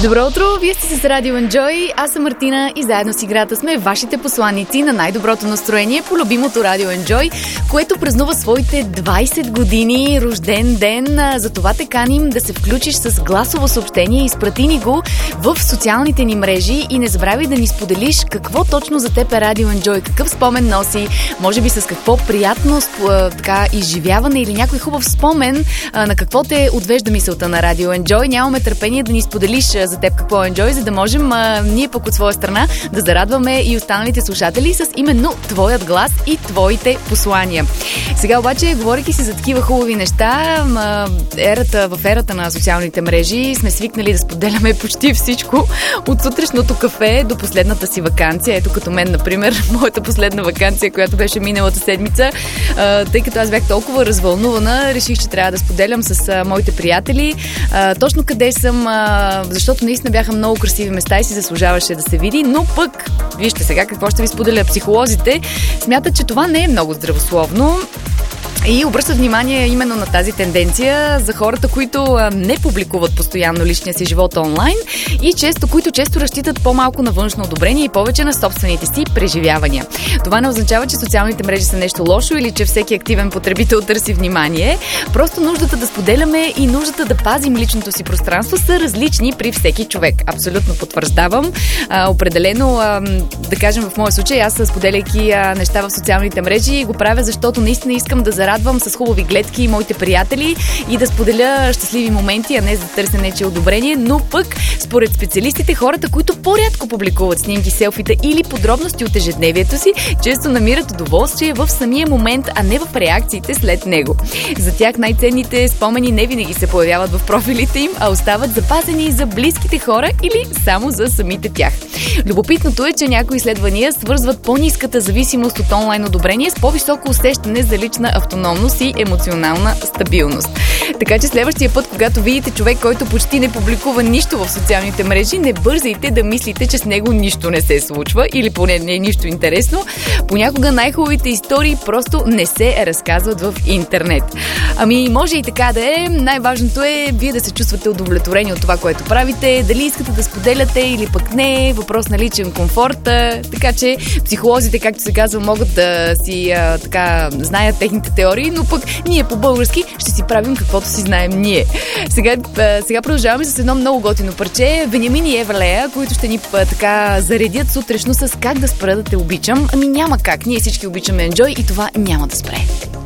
Добро утро, вие сте с Радио Enjoy, аз съм Мартина и заедно с играта сме вашите посланици на най-доброто настроение по любимото Радио Enjoy, което празнува своите 20 години рожден ден. За това те каним да се включиш с гласово съобщение, изпрати ни го в социалните ни мрежи и не забравяй да ни споделиш какво точно за теб е Радио Enjoy, какъв спомен носи, може би с какво приятно така изживяване или някой хубав спомен, на какво те отвежда мисълта на Радио Enjoy. Нямаме търпение да ни споделиш за теб какво е Enjoy, за да можем ние пък от своя страна да зарадваме и останалите слушатели с именно твоят глас и твоите послания. Сега обаче, говорейки си за такива хубави неща, в ерата на социалните мрежи сме свикнали да споделяме почти всичко от сутрешното кафе до последната си ваканция. Ето като мен, например, моята последна ваканция, която беше миналата седмица, тъй като аз бях толкова развълнувана, реших, че трябва да споделям с моите приятели точно къде съм, защото наистина бяха много красиви места и си заслужаваше да се види, но пък, вижте сега какво ще ви споделя. Психолозите смятат, че това не е много здравословно и обръщат внимание именно на тази тенденция за хората, които не публикуват постоянно личния си живот онлайн и които често разчитат по-малко на външно одобрение и повече на собствените си преживявания. Това не означава, че социалните мрежи са нещо лошо или че всеки активен потребител търси внимание. Просто нуждата да споделяме и нуждата да пазим личното си пространство са различни при всеки човек. Абсолютно потвърждавам. Определено, да кажем в моя случай, аз споделяйки неща в социалните мрежи го правя, защото наистина искам да зарадвам с хубави гледки моите приятели и да споделя щастливи моменти, а не за да търся нечие одобрение, но пък според специалистите, хората, които по-рядко публикуват снимки, селфита или подробности от ежедневието си, често намират удоволствие в самия момент, а не в реакциите след него. За тях най-ценните спомени не винаги се появяват в профилите им, а остават запазени за близките хора или само за самите тях. Любопитното е, че някои изследвания свързват по-ниската зависимост от онлайн одобрение с по-високо усещане за лична автономност и емоционална стабилност. Така че следващия път, когато видите човек, който почти не публикува нищо в социалните мрежи, не бързайте да мислите, че с него нищо не се случва или поне не е нищо интересно. Понякога най-хубавите истории просто не се разказват в интернет. Ами може и така да е. Най-важното е вие да се чувствате удовлетворени от това, което правите, дали искате да споделяте или пък не, въпрос на личен комфорт. Така че психолозите, както се казва, могат да си знаят техните теории, но пък ние по-български ще си правим каквото си знаем ние. Сега продължаваме с едно много готино парче, Вениамин и Ева Лея, които ще ни заредят сутрешно с как да спра да те обичам. Ами няма как, ние всички обичаме Enjoy и това няма да спре.